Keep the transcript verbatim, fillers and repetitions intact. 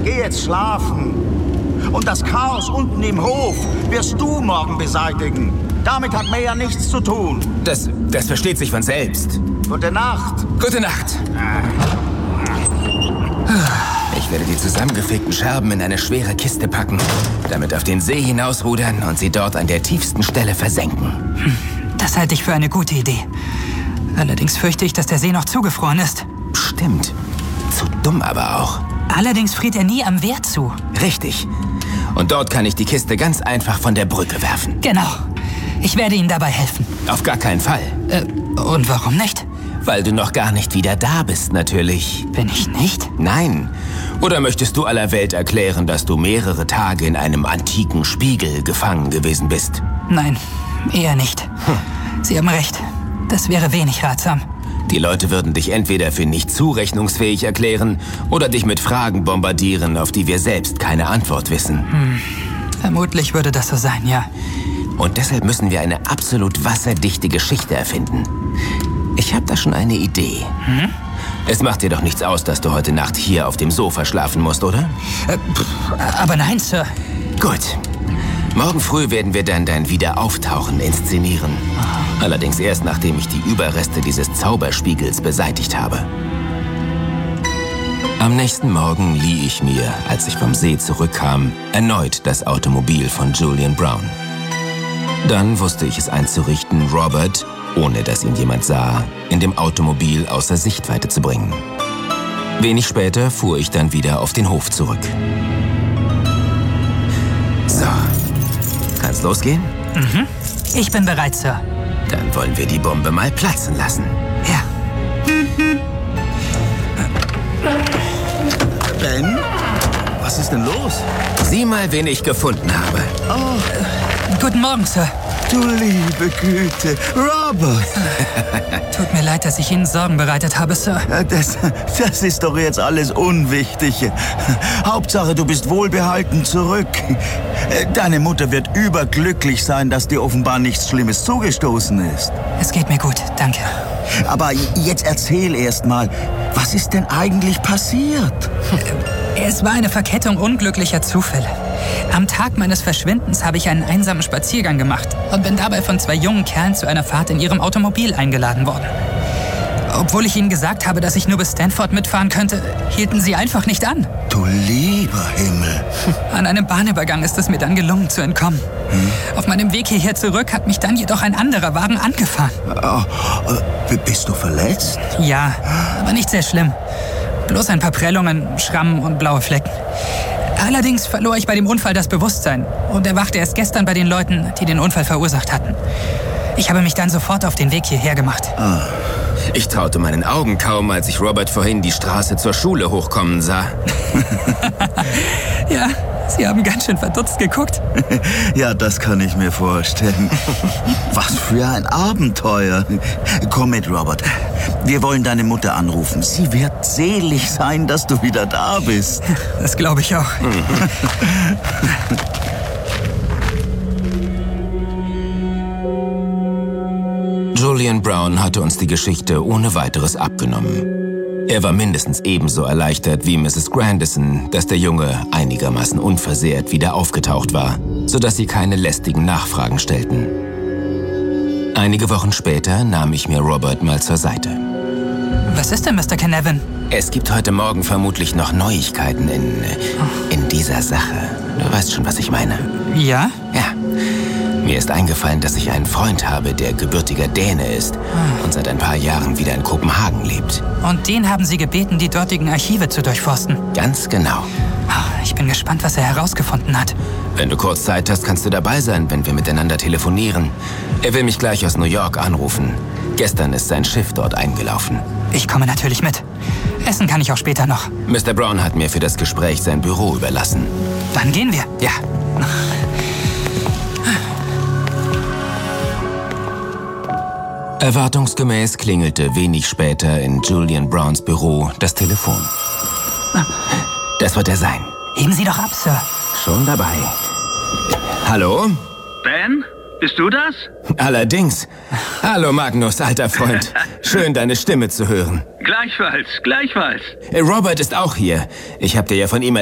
geh jetzt schlafen. Und das Chaos unten im Hof wirst du morgen beseitigen. Damit hat man ja nichts zu tun. Das, das versteht sich von selbst. Gute Nacht. Gute Nacht. Ich werde die zusammengefegten Scherben in eine schwere Kiste packen, damit auf den See hinausrudern und sie dort an der tiefsten Stelle versenken. Das halte ich für eine gute Idee. Allerdings fürchte ich, dass der See noch zugefroren ist. Stimmt. Zu dumm aber auch. Allerdings friert er nie am Wehr zu. Richtig. Und dort kann ich die Kiste ganz einfach von der Brücke werfen. Genau. Ich werde Ihnen dabei helfen. Auf gar keinen Fall. Äh, und warum nicht? Weil du noch gar nicht wieder da bist, natürlich. Bin ich nicht? Nein. Oder möchtest du aller Welt erklären, dass du mehrere Tage in einem antiken Spiegel gefangen gewesen bist? Nein, eher nicht. Hm. Sie haben recht. Das wäre wenig ratsam. Die Leute würden dich entweder für nicht zurechnungsfähig erklären oder dich mit Fragen bombardieren, auf die wir selbst keine Antwort wissen. Hm. Vermutlich würde das so sein, ja. Und deshalb müssen wir eine absolut wasserdichte Geschichte erfinden. Ich habe da schon eine Idee. Hm? Es macht dir doch nichts aus, dass du heute Nacht hier auf dem Sofa schlafen musst, oder? Äh, aber nein, Sir. Gut. Morgen früh werden wir dann dein Wiederauftauchen inszenieren. Allerdings erst, nachdem ich die Überreste dieses Zauberspiegels beseitigt habe. Am nächsten Morgen lieh ich mir, als ich vom See zurückkam, erneut das Automobil von Julian Brown. Dann wusste ich es einzurichten, Robert, ohne dass ihn jemand sah, in dem Automobil außer Sichtweite zu bringen. Wenig später fuhr ich dann wieder auf den Hof zurück. So, kann's losgehen? Mhm. Ich bin bereit, Sir. Dann wollen wir die Bombe mal platzen lassen. Ja. Ben? Was ist denn los? Sieh mal, wen ich gefunden habe. Oh, Guten Morgen, Sir. du liebe Güte. Robert! Tut mir leid, dass ich Ihnen Sorgen bereitet habe, Sir. Das, das ist doch jetzt alles unwichtig. Hauptsache, du bist wohlbehalten zurück. Deine Mutter wird überglücklich sein, dass dir offenbar nichts Schlimmes zugestoßen ist. Es geht mir gut, danke. Aber jetzt erzähl erst mal, was ist denn eigentlich passiert? Es war eine Verkettung unglücklicher Zufälle. Am Tag meines Verschwindens habe ich einen einsamen Spaziergang gemacht und bin dabei von zwei jungen Kerlen zu einer Fahrt in ihrem Automobil eingeladen worden. Obwohl ich ihnen gesagt habe, dass ich nur bis Stanford mitfahren könnte, hielten sie einfach nicht an. Du lieber Himmel. An einem Bahnübergang ist es mir dann gelungen zu entkommen. Hm? Auf meinem Weg hierher zurück hat mich dann jedoch ein anderer Wagen angefahren. Oh, äh, bist du verletzt? Ja, aber nicht sehr schlimm. Bloß ein paar Prellungen, Schrammen und blaue Flecken. Allerdings verlor ich bei dem Unfall das Bewusstsein und erwachte erst gestern bei den Leuten, die den Unfall verursacht hatten. Ich habe mich dann sofort auf den Weg hierher gemacht. Ah. Ich traute meinen Augen kaum, als ich Robert vorhin die Straße zur Schule hochkommen sah. Ja, Sie haben ganz schön verdutzt geguckt. Ja, das kann ich mir vorstellen. Was für ein Abenteuer. Komm mit, Robert. Wir wollen deine Mutter anrufen. Sie wird selig sein, dass du wieder da bist. Das glaube ich auch. Julian Brown hatte uns die Geschichte ohne weiteres abgenommen. Er war mindestens ebenso erleichtert wie Misses Grandison, dass der Junge einigermaßen unversehrt wieder aufgetaucht war, sodass sie keine lästigen Nachfragen stellten. Einige Wochen später nahm ich mir Robert mal zur Seite. Was ist denn, Mister Canavan? Es gibt heute Morgen vermutlich noch Neuigkeiten in, in dieser Sache. Du weißt schon, was ich meine. Ja? Ja. Mir ist eingefallen, dass ich einen Freund habe, der gebürtiger Däne ist und seit ein paar Jahren wieder in Kopenhagen lebt. Und den haben Sie gebeten, die dortigen Archive zu durchforsten? Ganz genau. Ich bin gespannt, was er herausgefunden hat. Wenn du kurz Zeit hast, kannst du dabei sein, wenn wir miteinander telefonieren. Er will mich gleich aus New York anrufen. Gestern ist sein Schiff dort eingelaufen. Ich komme natürlich mit. Essen kann ich auch später noch. Mister Brown hat mir für das Gespräch sein Büro überlassen. Dann gehen wir. Ja. Erwartungsgemäß klingelte wenig später in Julian Browns Büro das Telefon. Das wird er sein. Heben Sie doch ab, Sir. Schon dabei. Hallo? Ben, bist du das? Allerdings. Hallo Magnus, alter Freund. Schön, deine Stimme zu hören. Gleichfalls, gleichfalls. Robert ist auch hier. Ich habe dir ja von ihm